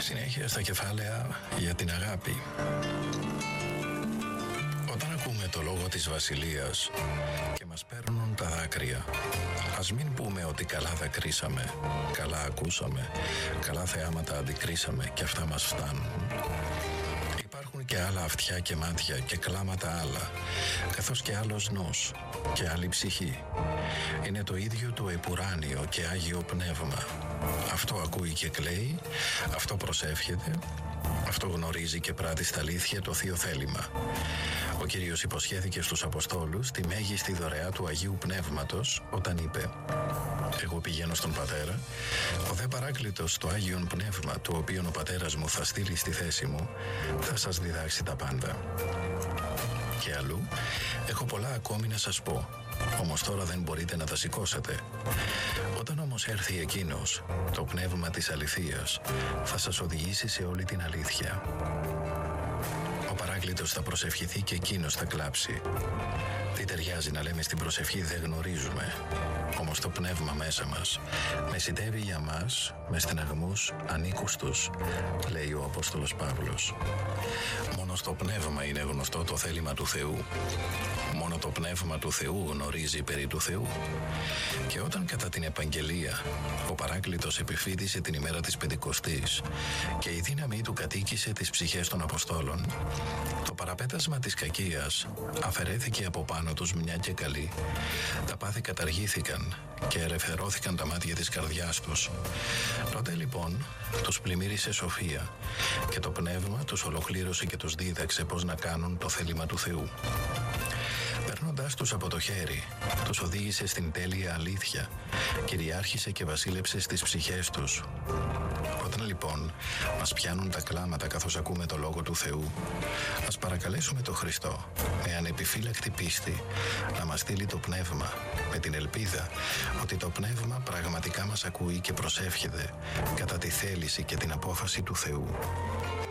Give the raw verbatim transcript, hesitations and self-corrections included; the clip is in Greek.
Συνέχεια στα κεφάλαια για την αγάπη. Όταν ακούμε το λόγο της Βασιλείας και μας παίρνουν τα δάκρυα, ας μην πούμε ότι καλά δακρύσαμε, καλά ακούσαμε, καλά θεάματα αντικρίσαμε και αυτά μας φτάνουν. Υπάρχουν και άλλα αυτιά και μάτια και κλάματα άλλα, καθώς και άλλος νους και άλλη ψυχή. Είναι το ίδιο το επουράνιο και Άγιο Πνεύμα. Αυτό ακούει και κλαίει, αυτό προσεύχεται, αυτό γνωρίζει και πράττει στα αλήθεια το Θείο Θέλημα. Ο Κύριος υποσχέθηκε στους Αποστόλους τη μέγιστη δωρεά του Αγίου Πνεύματος όταν είπε: «Εγώ πηγαίνω στον Πατέρα, ο δε Παράκλητος, το Άγιον Πνεύμα, το οποίο ο Πατέρας μου θα στείλει στη θέση μου, θα σας διδάξει τα πάντα». Και αλλού: «Έχω πολλά ακόμη να σας πω, όμως τώρα δεν μπορείτε να τα σηκώσετε. Όταν όμως έρθει εκείνος, το Πνεύμα της αληθείας, θα σας οδηγήσει σε όλη την αλήθεια». Ο Παράκλητος θα προσευχηθεί και εκείνος θα κλάψει. Τι ταιριάζει να λέμε στην προσευχή «δεν γνωρίζουμε», όμως το Πνεύμα μέσα μας μεσητεύει για μας με στεναγμούς ανήκουστους, λέει ο Απόστολος Παύλος. Μόνο στο Πνεύμα είναι γνωστό το θέλημα του Θεού. Μόνο το Πνεύμα του Θεού γνωρίζει περί του Θεού. Και όταν κατά την επαγγελία ο Παράκλητος επιφύτησε την ημέρα της Πεντηκοστής και η δύναμή του κατοίκησε τις ψυχές των Αποστόλων, το παραπέτασμα της κακίας αφαιρέθηκε από πάνω τους μια και καλή. Τα πάθη καταργήθηκαν και ελευθερώθηκαν τα μάτια της καρδιάς τους. Τότε λοιπόν τους πλημμύρισε σοφία και το Πνεύμα τους ολοκλήρωσε και τους δίδαξε πώς να κάνουν το θέλημα του Θεού. Παίρνοντας τους από το χέρι, τους οδήγησε στην τέλεια αλήθεια, κυριάρχησε και βασίλεψε στις ψυχές τους. Όταν λοιπόν μας πιάνουν τα κλάματα καθώς ακούμε το Λόγο του Θεού, ας παρακαλέσουμε τον Χριστό με ανεπιφύλακτη πίστη να μας στείλει το Πνεύμα, με την ελπίδα ότι το Πνεύμα πραγματικά μας ακούει και προσεύχεται κατά τη θέληση και την απόφαση του Θεού.